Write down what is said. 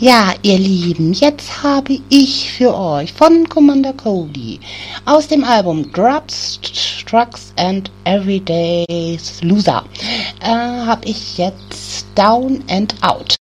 Ja, ihr Lieben, jetzt habe ich für euch von Commander Cody aus dem Album Grubs, Trucks and Everyday's Loser habe ich jetzt Down and Out.